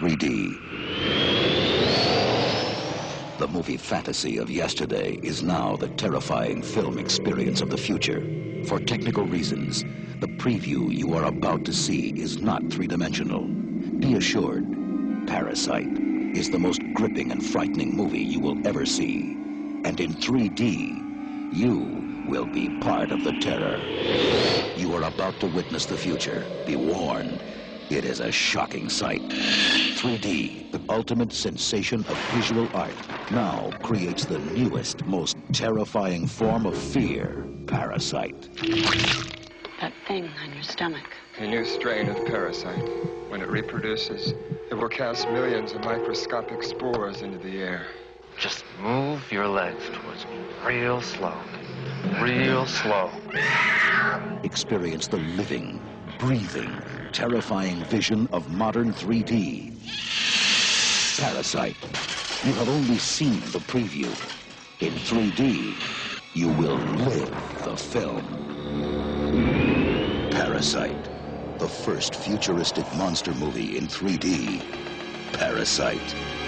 3D. The movie fantasy of yesterday is now the terrifying film experience of the future. For technical reasons, the preview you are about to see is not three-dimensional. Be assured, Parasite is the most gripping and frightening movie you will ever see. And in 3D, you will be part of the terror. You are about to witness the future. Be warned, it is a shocking sight. 3D, the ultimate sensation of visual art, now creates the newest, most terrifying form of fear, Parasite. That thing on your stomach. A new strain of parasite. When it reproduces, it will cast millions of microscopic spores into the air. Just move your legs towards me real slow. Real slow. Experience the living, breathing, terrifying vision of modern 3D. Parasite. You have only seen the preview. In 3D, you will live the film. Parasite. The first futuristic monster movie in 3D. Parasite.